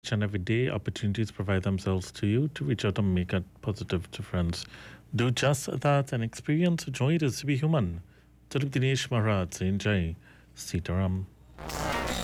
Each and every day, opportunities provide themselves to you to reach out and make a positive difference. Do just that and experience joy it is to be human. Tulip Dinesh Maharaj, Jai Sitaram.